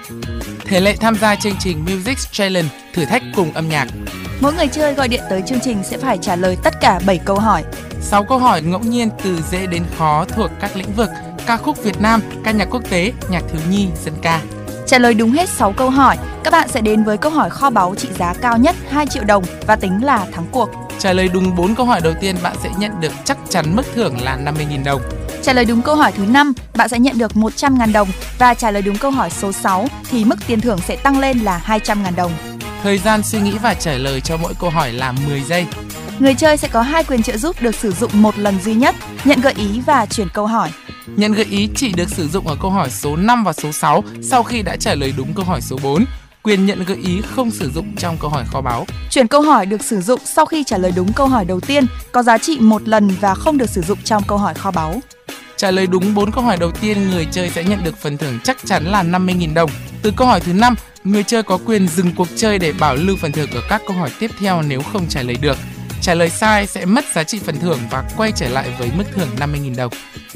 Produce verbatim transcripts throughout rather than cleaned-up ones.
Thể lệ tham gia chương trình Music Challenge thử thách cùng âm nhạc. Mỗi người chơi gọi điện tới chương trình sẽ phải trả lời tất cả bảy câu hỏi. sáu câu hỏi ngẫu nhiên từ dễ đến khó thuộc các lĩnh vực ca khúc Việt Nam, ca nhạc quốc tế, nhạc thiếu nhi, dân ca. Trả lời đúng hết sáu câu hỏi, các bạn sẽ đến với câu hỏi kho báu trị giá cao nhất hai triệu đồng và tính là thắng cuộc. Trả lời đúng bốn câu hỏi đầu tiên, bạn sẽ nhận được chắc chắn mức thưởng là năm mươi nghìn đồng. Trả lời đúng câu hỏi thứ năm, bạn sẽ nhận được một trăm nghìn đồng và trả lời đúng câu hỏi số sáu thì mức tiền thưởng sẽ tăng lên là hai trăm nghìn đồng. Thời gian suy nghĩ và trả lời cho mỗi câu hỏi là mười giây. Người chơi sẽ có hai quyền trợ giúp được sử dụng một lần duy nhất, nhận gợi ý và chuyển câu hỏi. Nhận gợi ý chỉ được sử dụng ở câu hỏi số năm và số sáu sau khi đã trả lời đúng câu hỏi số bốn. Quyền nhận gợi ý không sử dụng trong câu hỏi kho báu. Chuyển câu hỏi được sử dụng sau khi trả lời đúng câu hỏi đầu tiên, có giá trị một lần và không được sử dụng trong câu hỏi kho báu. Trả lời đúng bốn câu hỏi đầu tiên, người chơi sẽ nhận được phần thưởng chắc chắn là năm mươi nghìn đồng. Từ câu hỏi thứ năm, người chơi có quyền dừng cuộc chơi để bảo lưu phần thưởng ở các câu hỏi tiếp theo nếu không trả lời được. Trả lời sai sẽ mất giá trị phần thưởng và quay trở lại với mức thưởng năm mươi nghìn đồng.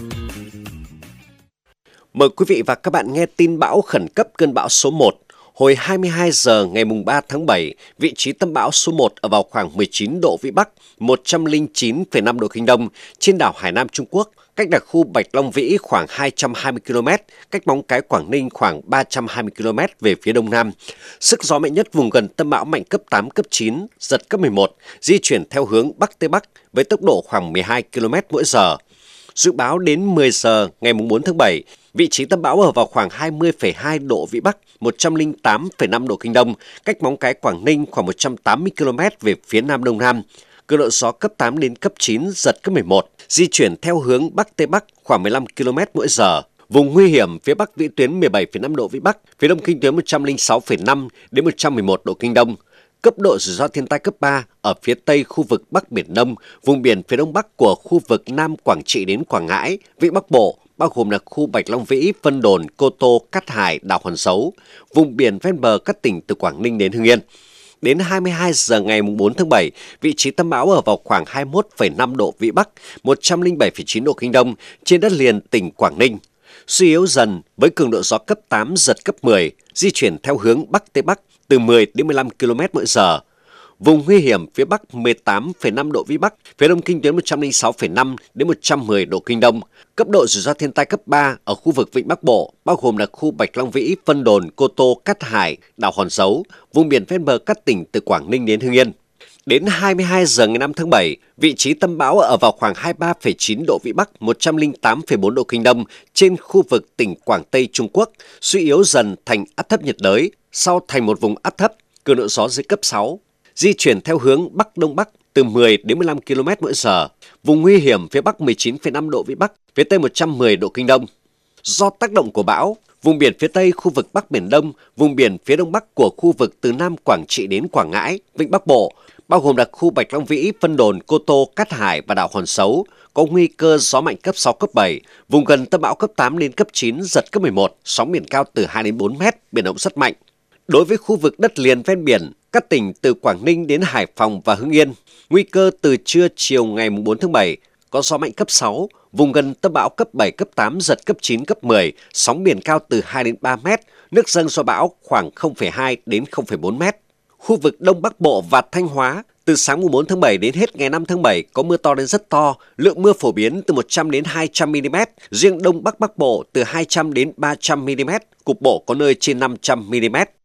Mời quý vị và các bạn nghe tin bão khẩn cấp cơn bão số một. Hồi hai mươi hai giờ ngày ba tháng bảy, vị trí tâm bão số một ở vào khoảng mười chín độ Vĩ Bắc, một trăm lẻ chín phẩy năm độ Kinh Đông trên đảo Hải Nam Trung Quốc, cách đặc khu Bạch Long Vĩ khoảng hai trăm hai mươi ki lô mét, cách Móng Cái Quảng Ninh khoảng ba trăm hai mươi ki lô mét về phía đông nam. Sức gió mạnh nhất vùng gần tâm bão mạnh cấp tám, cấp chín, giật cấp mười một, di chuyển theo hướng Bắc Tây Bắc với tốc độ khoảng mười hai ki lô mét mỗi giờ. Dự báo đến mười giờ ngày bốn tháng bảy, vị trí tâm bão ở vào khoảng hai mươi phẩy hai độ Vĩ Bắc, một trăm lẻ tám phẩy năm độ Kinh Đông, cách Móng Cái Quảng Ninh khoảng một trăm tám mươi ki lô mét về phía nam đông nam. Cường độ gió cấp tám đến cấp chín, giật cấp mười một, di chuyển theo hướng Bắc Tây Bắc khoảng mười lăm ki lô mét mỗi giờ. Vùng nguy hiểm phía Bắc vĩ tuyến mười bảy phẩy năm độ Vĩ Bắc, phía Đông kinh tuyến một trăm lẻ sáu phẩy năm đến một trăm mười một độ Kinh Đông. Cấp độ rủi ro thiên tai cấp ba ở phía Tây khu vực Bắc Biển Đông, vùng biển phía Đông Bắc của khu vực Nam Quảng Trị đến Quảng Ngãi, Vịnh Bắc Bộ, bao gồm là khu Bạch Long Vĩ, Vân Đồn, Cô Tô, Cát Hải, đảo Hòn Dấu, vùng biển ven bờ các tỉnh từ Quảng Ninh đến Hưng Yên. Đến hai mươi hai giờ ngày bốn tháng bảy, vị trí tâm bão ở vào khoảng hai mươi mốt phẩy năm độ Vĩ Bắc, một trăm lẻ bảy phẩy chín độ Kinh Đông trên đất liền tỉnh Quảng Ninh. Suy yếu dần với cường độ gió cấp tám, giật cấp mười, di chuyển theo hướng Bắc Tây Bắc từ mười đến mười lăm ki lô mét mỗi giờ. Vùng nguy hiểm phía Bắc mười tám phẩy năm độ Vĩ Bắc, phía Đông kinh tuyến một trăm lẻ sáu phẩy năm đến một trăm mười độ Kinh Đông. Cấp độ rủi ro thiên tai cấp ba ở khu vực Vịnh Bắc Bộ, bao gồm là khu Bạch Long Vĩ, Vân Đồn, Cô Tô, Cát Hải, đảo Hòn Dấu, vùng biển ven bờ các tỉnh từ Quảng Ninh đến Hưng Yên. Đến hai mươi hai giờ ngày năm tháng bảy, vị trí tâm bão ở vào khoảng hai mươi ba phẩy chín độ Vĩ Bắc, một trăm lẻ tám phẩy bốn độ Kinh Đông trên khu vực tỉnh Quảng Tây Trung Quốc, suy yếu dần thành áp thấp nhiệt đới, sau thành một vùng áp thấp, cường độ gió dưới cấp sáu, di chuyển theo hướng Bắc Đông Bắc từ mười đến mười lăm ki lô mét mỗi giờ. Vùng nguy hiểm phía Bắc mười chín phẩy năm độ Vĩ Bắc, phía Tây một trăm mười độ Kinh Đông. Do tác động của bão, vùng biển phía Tây khu vực Bắc Biển Đông, vùng biển phía Đông Bắc của khu vực từ Nam Quảng Trị đến Quảng Ngãi, Vịnh Bắc Bộ, bao gồm là khu Bạch Long Vĩ, Vân Đồn, Cô Tô, Cát Hải và đảo Hòn Dấu, có nguy cơ gió mạnh cấp sáu, cấp bảy, vùng gần tâm bão cấp tám đến cấp chín, giật cấp mười một, sóng biển cao từ hai đến bốn mét, biển động rất mạnh. Đối với khu vực đất liền ven biển, các tỉnh từ Quảng Ninh đến Hải Phòng và Hưng Yên, nguy cơ từ trưa chiều ngày bốn tháng bảy có gió mạnh cấp sáu, vùng gần tâm bão cấp bảy, cấp tám, giật cấp chín, cấp mười, sóng biển cao từ hai đến ba mét, nước dâng do bão khoảng không phẩy hai đến không phẩy bốn mét. Khu vực Đông Bắc Bộ và Thanh Hóa, từ sáng mùng bốn tháng bảy đến hết ngày năm tháng bảy có mưa to đến rất to, lượng mưa phổ biến từ một trăm đến hai trăm mi li mét, riêng Đông Bắc Bắc Bộ từ hai trăm đến ba trăm mi li mét, cục bộ có nơi trên năm trăm mi li mét.